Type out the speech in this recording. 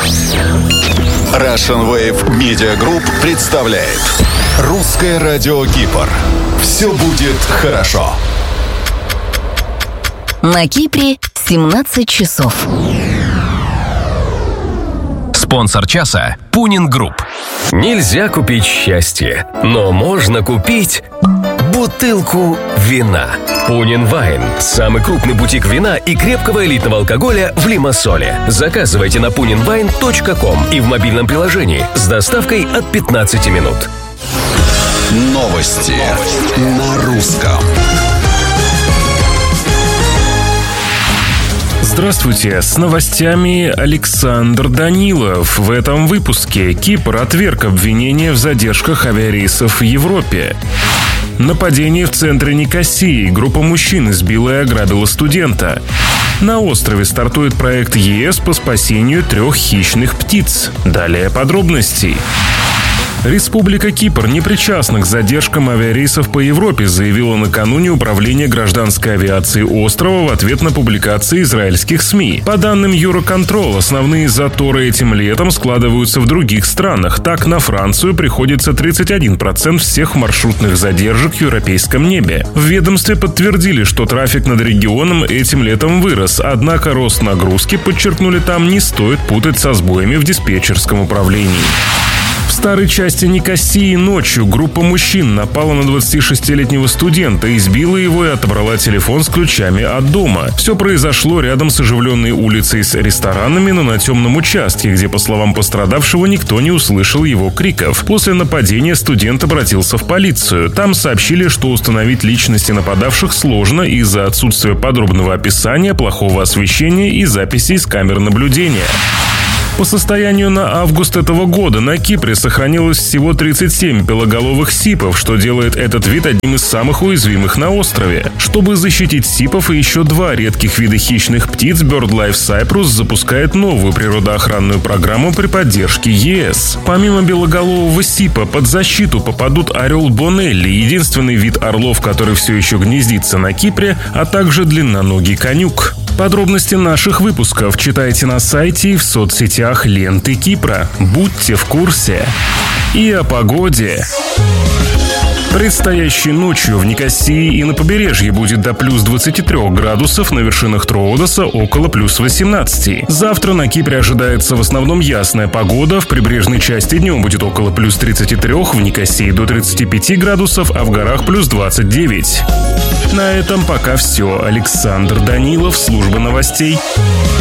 Russian Wave Media Group представляет Русское радио Кипр. Все будет хорошо. На Кипре 17 часов. Спонсор часа – Пунин Групп. Нельзя купить счастье, но можно купить бутылку вина. Пунин Вайн – самый крупный бутик вина и крепкого элитного алкоголя в Лимассоле. Заказывайте на puninwine.com и в мобильном приложении с доставкой от 15 минут. Новости на русском. Здравствуйте, с новостями Александр Данилов. В этом выпуске Кипр отверг обвинения в задержках авиарейсов в Европе. Нападение в центре Никосии. Группа мужчин избила и ограбила студента. На острове стартует проект ЕС по спасению 3 хищных птиц. Далее подробностей. Республика Кипр не причастна к задержкам авиарейсов по Европе, заявило накануне Управление гражданской авиации острова в ответ на публикации израильских СМИ. По данным Eurocontrol, основные заторы этим летом складываются в других странах. Так, на Францию приходится 31% всех маршрутных задержек в европейском небе. В ведомстве подтвердили, что трафик над регионом этим летом вырос, однако рост нагрузки, подчеркнули там, не стоит путать со сбоями в диспетчерском управлении. В старой части Никосии ночью группа мужчин напала на 26-летнего студента, избила его и отобрала телефон с ключами от дома. Все произошло рядом с оживленной улицей с ресторанами, но на темном участке, где, по словам пострадавшего, никто не услышал его криков. После нападения студент обратился в полицию. Там сообщили, что установить личности нападавших сложно из-за отсутствия подробного описания, плохого освещения и записей с камер наблюдения. По состоянию на август этого года на Кипре сохранилось всего 37 белоголовых сипов, что делает этот вид одним из самых уязвимых на острове. Чтобы защитить сипов и еще 2 редких вида хищных птиц, BirdLife Cyprus запускает новую природоохранную программу при поддержке ЕС. Помимо белоголового сипа под защиту попадут орел Бонелли, единственный вид орлов, который все еще гнездится на Кипре, а также длинноногий конюк. Подробности наших выпусков читайте на сайте и в соцсетях ленты Кипра. Будьте в курсе. И о погоде. Предстоящей ночью в Никосии и на побережье будет до плюс 23 градусов, на вершинах Троодоса около плюс 18. Завтра на Кипре ожидается в основном ясная погода, в прибрежной части днем будет около плюс 33, в Никосии до 35 градусов, а в горах плюс 29. На этом пока все. Александр Данилов, служба новостей.